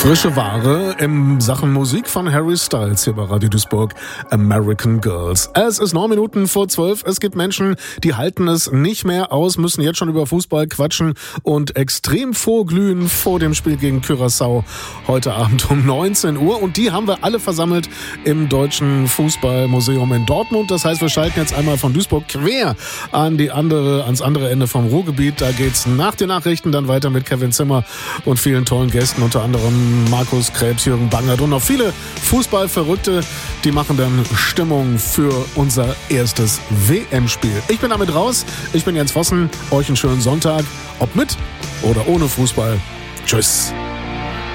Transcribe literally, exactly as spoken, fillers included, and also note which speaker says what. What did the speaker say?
Speaker 1: Frische Ware in Sachen Musik von Harry Styles hier bei Radio Duisburg, American Girls. Es ist neun Minuten vor zwölf. Es gibt Menschen, die halten es nicht mehr aus, müssen jetzt schon über Fußball quatschen und extrem vorglühen vor dem Spiel gegen Curaçao heute Abend um neunzehn Uhr. Und die haben wir alle versammelt im Deutschen Fußballmuseum in Dortmund. Das heißt, wir schalten jetzt einmal von Duisburg quer an die andere, ans andere Ende vom Ruhrgebiet. Da geht's nach den Nachrichten dann weiter mit Kevin Zimmer und vielen tollen Gästen, unter anderem Markus Krebs, Jürgen Bangert und noch viele Fußballverrückte, die machen dann Stimmung für unser erstes W M-Spiel. Ich bin damit raus, ich bin Jens Vossen, euch einen schönen Sonntag, ob mit oder ohne Fußball. Tschüss.